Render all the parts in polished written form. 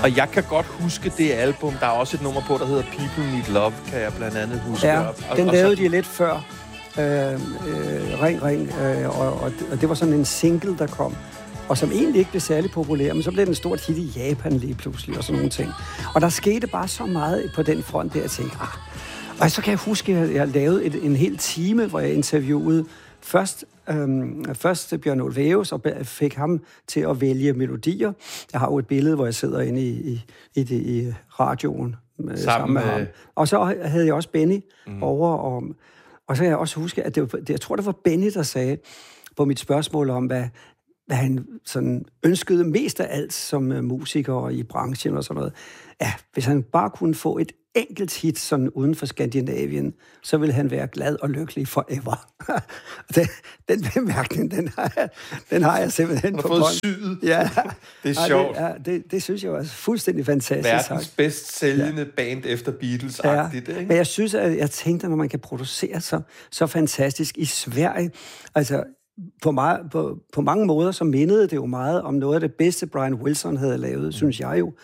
Og jeg kan godt huske det album. Der er også et nummer på, der hedder People Need Love, kan jeg blandt andet huske. Ja, den lavede de lidt før. Ring, og det var sådan en single, der kom, og som egentlig ikke blev særlig populær, men så blev den et stort hit i Japan lige pludselig, og sådan nogle ting. Og der skete bare så meget på den front, der jeg tænkte, Og så kan jeg huske, at jeg lavede en hel time, hvor jeg interviewede først Bjørn Ulvaeus, og fik ham til at vælge melodier. Jeg har jo et billede, hvor jeg sidder inde i radioen sammen med ham. Og så havde jeg også Benny over, og så kan jeg også huske, at jeg tror, det var Benny, der sagde på mit spørgsmål om, hvad han sådan ønskede mest af alt som musiker i branchen og sådan noget. Ja, hvis han bare kunne få et enkelt hit sådan uden for Skandinavien, så ville han være glad og lykkelig forever. Den bemærkning, den har jeg simpelthen på bånd. Du har fået syet. Ja. Det er sjovt. Det synes jeg var fuldstændig fantastisk. Verdens bedst sælgende band efter Beatles-agtigt, ikke? Men jeg synes, at jeg tænkte, når man kan producere så fantastisk i Sverige, altså på mange måder, så mindede det jo meget om noget af det bedste, Brian Wilson havde lavet, synes jeg jo.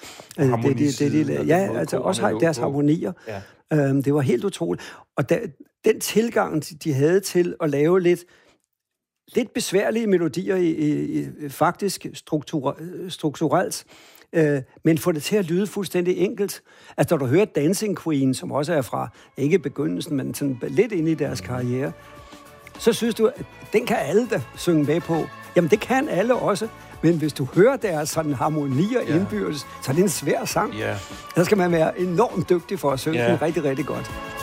Også deres harmonier. Ja. Det var helt utroligt. Og den tilgang, de havde til at lave lidt besværlige melodier, faktisk strukturelt, men få det til at lyde fuldstændig enkelt. Altså, når du hører Dancing Queen, som også er fra, ikke begyndelsen, men sådan lidt inde i deres karriere, så synes du, at den kan alle da synge med på. Jamen, det kan alle også. Men hvis du hører deres sådan harmonier indbyrdes, så er det en svær sang. Så skal man være enormt dygtig for at synge den rigtig, rigtig godt.